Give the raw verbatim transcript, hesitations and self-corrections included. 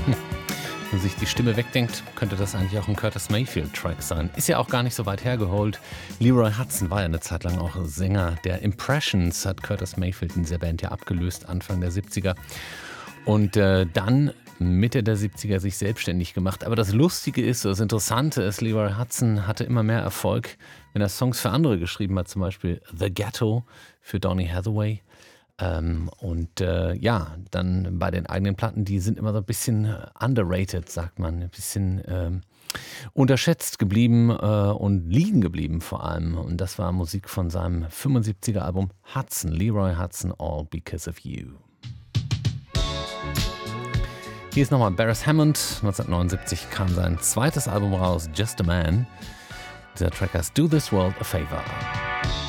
Wenn man sich die Stimme wegdenkt, könnte das eigentlich auch ein Curtis Mayfield-Track sein. Ist ja auch gar nicht so weit hergeholt. Leroy Hudson war ja eine Zeit lang auch Sänger der Impressions, hat Curtis Mayfield in dieser Band ja abgelöst, Anfang der siebziger. Und äh, dann Mitte der siebziger sich selbstständig gemacht. Aber das Lustige ist, das Interessante ist, Leroy Hudson hatte immer mehr Erfolg, wenn er Songs für andere geschrieben hat, zum Beispiel The Ghetto für Donny Hathaway. Ähm, und äh, ja, dann bei den eigenen Platten, die sind immer so ein bisschen underrated, sagt man, ein bisschen ähm, unterschätzt geblieben äh, und liegen geblieben vor allem. Und das war Musik von seinem fünfundsiebziger Album Hudson, Leroy Hudson, All Because of You. Hier ist nochmal Beres Hammond. neunzehnhundertneunundsiebzig kam sein zweites Album raus, Just a Man. Dieser Track heißt Do This World a Favor.